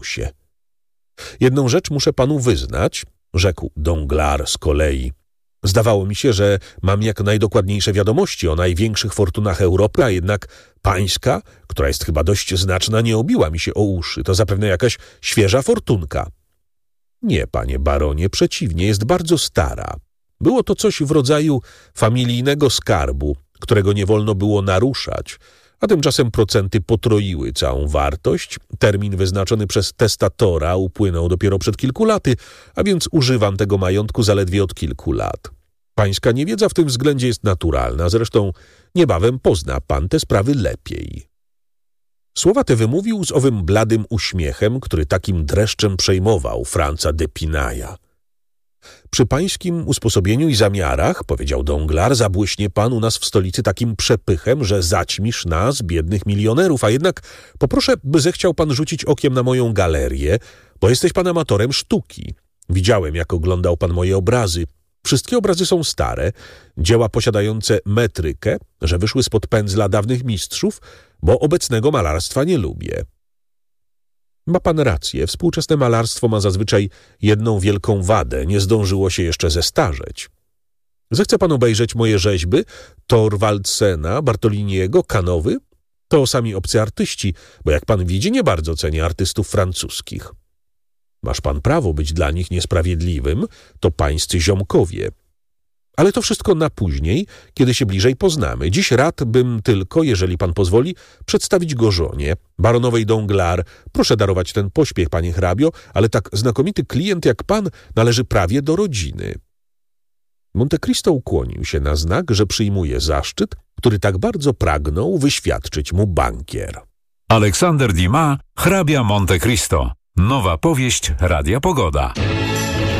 się. Jedną rzecz muszę panu wyznać, rzekł Danglars z kolei. Zdawało mi się, że mam jak najdokładniejsze wiadomości o największych fortunach Europy, a jednak pańska, która jest chyba dość znaczna, nie obiła mi się o uszy. To zapewne jakaś świeża fortunka. Nie, panie baronie, przeciwnie, jest bardzo stara. Było to coś w rodzaju familijnego skarbu, którego nie wolno było naruszać, a tymczasem procenty potroiły całą wartość. Termin wyznaczony przez testatora upłynął dopiero przed kilku laty, a więc używam tego majątku zaledwie od kilku lat. Pańska niewiedza w tym względzie jest naturalna, zresztą niebawem pozna pan te sprawy lepiej. Słowa te wymówił z owym bladym uśmiechem, który takim dreszczem przejmował Franca d'Épinaya. Przy pańskim usposobieniu i zamiarach, powiedział Danglars, zabłyśnie pan u nas w stolicy takim przepychem, że zaćmisz nas, biednych milionerów, a jednak poproszę, by zechciał pan rzucić okiem na moją galerię, bo jesteś pan amatorem sztuki. Widziałem, jak oglądał pan moje obrazy. Wszystkie obrazy są stare, dzieła posiadające metrykę, że wyszły spod pędzla dawnych mistrzów, bo obecnego malarstwa nie lubię. Ma pan rację, współczesne malarstwo ma zazwyczaj jedną wielką wadę, nie zdążyło się jeszcze zestarzeć. Zechce pan obejrzeć moje rzeźby, Thorwaldsena, Bartoliniego, Canowy? To sami obcy artyści, bo jak pan widzi, nie bardzo cenię artystów francuskich. Masz pan prawo być dla nich niesprawiedliwym, to pańscy ziomkowie. Ale to wszystko na później, kiedy się bliżej poznamy. Dziś rad bym tylko, jeżeli pan pozwoli, przedstawić go żonie, baronowej Danglars. Proszę darować ten pośpiech, panie hrabio, ale tak znakomity klient jak pan należy prawie do rodziny. Monte Cristo ukłonił się na znak, że przyjmuje zaszczyt, który tak bardzo pragnął wyświadczyć mu bankier. Aleksander Dumas, hrabia Monte Cristo. Nowa powieść Radia Pogoda.